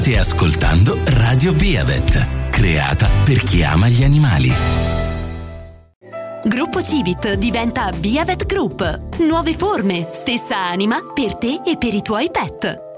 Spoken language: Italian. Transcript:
Stai ascoltando Radio Beavet, creata per chi ama gli animali. Gruppo Civit diventa Beavet Group. Nuove forme, stessa anima per te e per i tuoi pet.